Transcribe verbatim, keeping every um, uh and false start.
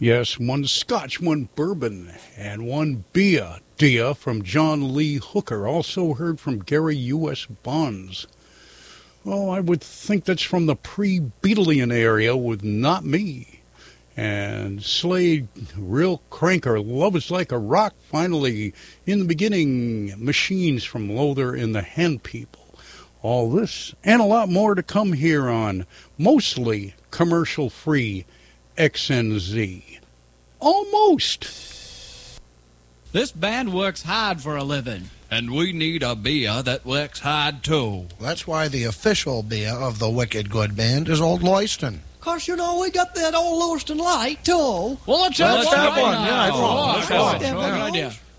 Yes, one Scotch, one bourbon, and one beer. Dia from John Lee Hooker. Also heard from Gary U S. Bonds. Oh, I would think that's from the pre-Beatleian area with Not Me. And Slade, Real Cranker, Love is Like a Rock. Finally, in the beginning, Machines from Lothar and the Hen People. All this and a lot more to come here on mostly commercial-free X N Z. Almost. This band works hard for a living. And we need a beer that works hard, too. That's why the official beer of the Wicked Good Band is Old Lewiston. Cause, you know, we got that Old Lewiston Light, too. Well, let's have Let's one have right one. now. Yeah, Oh, let's let's have have one. one. Yeah. Good idea.